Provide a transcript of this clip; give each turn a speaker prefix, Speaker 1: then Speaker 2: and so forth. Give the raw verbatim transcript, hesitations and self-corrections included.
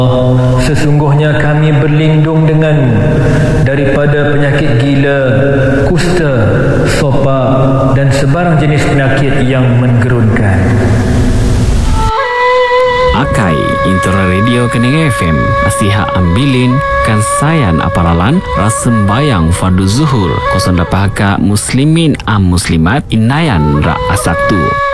Speaker 1: Sesungguhnya kami berlindung denganmu daripada penyakit gila, kusta, sopak dan sebarang jenis penyakit yang menggerunkan.
Speaker 2: Akai Intera Radio Kening F M Nasihat Ambilin Kansayan Aparalan Rasembayang Fardu Zuhur Kosong Dapaka Muslimin Am Muslimat Inayan Ra Asaktu